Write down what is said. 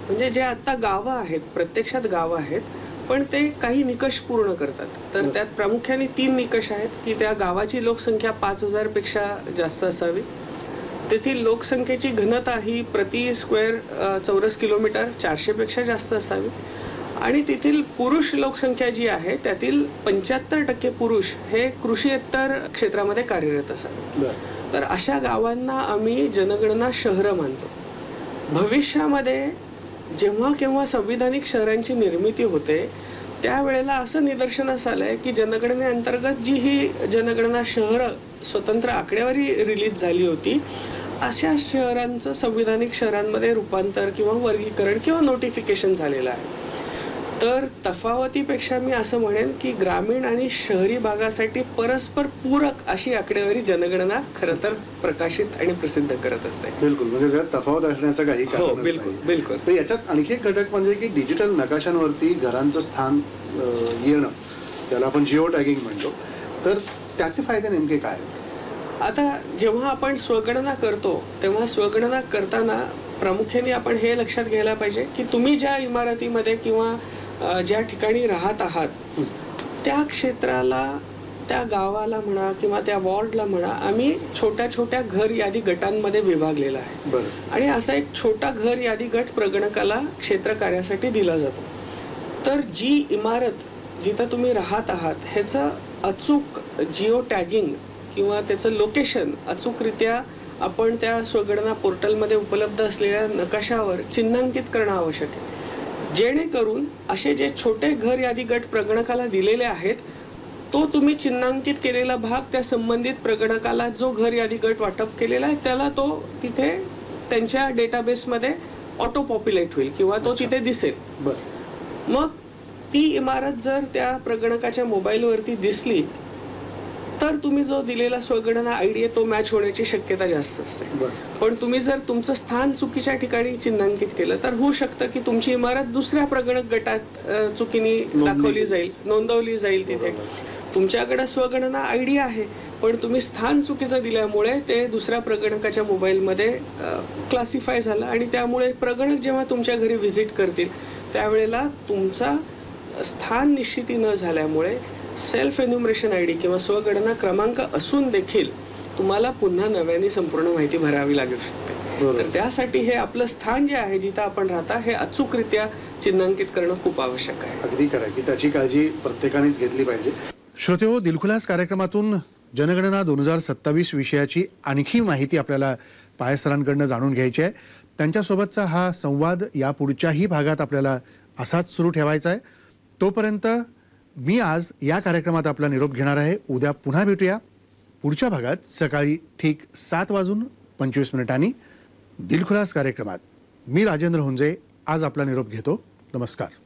म्हणजे जे आता गावं आहेत, प्रत्यक्षात गावं आहेत, पण ते काही निकष पूर्ण करतात. तर त्यात प्रामुख्याने 3 निकष आहेत, की त्या गावाची लोकसंख्या 5,000 पेक्षा जास्त असावी. तेथील लोकसंख्येची घनता ही प्रति स्क्वेअर चौरस किलोमीटर 400 पेक्षा जास्त असावी. आणि तेथील पुरुष लोकसंख्या जी आहे त्यातील 75% पुरुष हे कृषीएत्तर क्षेत्रामध्ये कार्यरत असावे. तर अशा गावांना आम्ही जनगणना शहरं मानतो. भविष्यामध्ये जेव्हा केव्हा संविधानिक शहरांची निर्मिती होते त्यावेळेला असं निदर्शनास आलंय की जनगणनेअंतर्गत जी ही जनगणना शहरं स्वतंत्र आकडेवारी रिलीज झाली होती, अशा शहरांचं संविधानिक शहरांमध्ये रूपांतर किंवा वर्गीकरण किंवा नोटिफिकेशन झालेलं आहे. तर तफावतीपेक्षा मी असं म्हणेन की ग्रामीण आणि शहरी भागासाठी परस्पर पूरक अशी आकडेवारी जनगणना खरं तर प्रकाशित आणि प्रसिद्ध करत असते. बिलकुल, म्हणजे त्यात तफावत असण्याचं काही कारण नाही. बिलकुल बिलकुल. तर याच्यात आणखी एक घटक म्हणजे की डिजिटल नकाशांवरती घरांचं स्थान येणं, त्याला आपण जिओ टॅगिंग म्हणतो. तर त्याचे फायदे नेमके काय? आता जेव्हा आपण स्वगणना करतो तेव्हा स्वगणना करताना प्रामुख्याने आपण हे लक्षात घ्यायला पाहिजे की तुम्ही ज्या इमारतीमध्ये किंवा ज्या ठिकाणी राहत आहात त्या क्षेत्राला, त्या गावाला म्हणा किंवा त्या वॉर्डला म्हणा, आम्ही छोट्या छोट्या घर यादी गटांमध्ये विभागलेला आहे. आणि असा एक छोटा घर यादी गट प्रगणकाला क्षेत्र कार्यासाठी दिला जातो. तर जी इमारत जिथं तुम्ही राहत आहात ह्याचं अचूक जिओ टॅगिंग किंवा त्याचं लोकेशन अचूकरित्या आपण त्या स्वगणना पोर्टलमध्ये उपलब्ध असलेल्या नकाशावर चिन्हांकित करणं आवश्यक आहे, जेणेकरून असे जे छोटे घर यादी गट प्रगणकाला दिलेले आहेत तो तुम्ही चिन्हांकित केलेला भाग त्या संबंधित प्रगणकाला जो घर यादी गट वाटप केलेला आहे त्याला तो तिथे त्यांच्या डेटाबेसमध्ये ऑटो पॉप्युलेट होईल किंवा तो तिथे दिसेल. मग ती इमारत जर त्या प्रगणकाच्या मोबाईलवरती दिसली तर तुम्ही जो दिलेला स्वगणना आयडी आहे तो मॅच होण्याची शक्यता जास्त असते. पण तुम्ही जर तुमचं स्थान चुकीच्या ठिकाणी चिन्हांकित केलं तर होऊ शकतं की तुमची इमारत दुसऱ्या प्रगणक गटात चुकीने दाखवली जाईल, नोंदवली जाईल. तिथे तुमच्याकडे स्वगणना आयडी आहे पण तुम्ही स्थान चुकीचं दिल्यामुळे ते दुसऱ्या प्रगणकाच्या मोबाईलमध्ये क्लासिफाय झालं आणि त्यामुळे प्रगणक जेव्हा तुमच्या घरी व्हिजिट करतील त्यावेळेला तुमचा स्थान निश्चिती न झाल्यामुळे सेल्फ एन्युमरेशन आयडी किंवा स्वगणना क्रमांक असून देखील तुम्हाला पुन्हा नव्याने संपूर्ण माहिती भरावी लागू शकते. तर त्यासाठी हे आपलं स्थान जे आहे जिथं आपण राहता हे अचूकरित्या चिन्हांकित करणं खूप आवश्यक आहे. अगदी खरं की त्याची काळजी प्रत्येकानेच घेतली पाहिजे. श्रोतेहो, दिलखुलास कार्यक्रमातून जनगणना 2027 विषयाची आणखी माहिती आपल्याला पाय सरांकडनं जाणून घ्यायची आहे. त्यांच्यासोबतचा हा संवाद या पुढच्याही भागात आपल्याला असाच सुरू ठेवायचा आहे. तोपर्यंत मी आज या कार्यक्रमात आपला निरोप घेणार आहे. उद्या पुन्हा भेटूया पुढच्या भागात सकाळी ठीक 7:25 दिलखुलास कार्यक्रमात. मी राजेंद्र हुंजे आज आपला निरोप घेतो. नमस्कार.